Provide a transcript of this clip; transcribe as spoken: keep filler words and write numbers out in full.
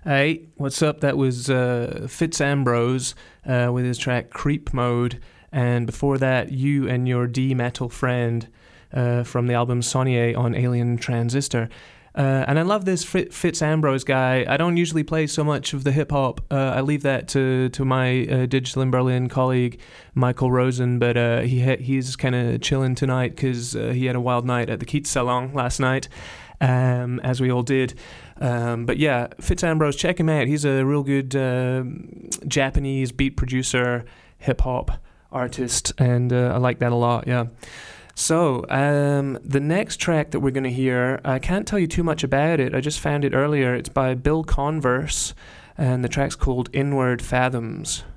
Hey, what's up? That was uh, Fitz Ambrose uh, with his track Creep Mode. And before that, you and your D-metal friend uh, from the album Saunier on Alien Transistor. Uh, and I love this Fitz Ambrose guy. I don't usually play so much of the hip-hop. Uh, I leave that to, to my uh, Digital in Berlin colleague, Michael Rosen. But uh, he ha- he's kind of chilling tonight because uh, he had a wild night at the Keats Salon last night, um, as we all did. Um, but yeah, Fitz Ambrose, check him out. He's a real good uh, Japanese beat producer, hip-hop artist, and uh, I like that a lot, yeah. So, um, the next track that we're going to hear, I can't tell you too much about it. I just found it earlier. It's by Bill Converse, and the track's called Inward Fathoms.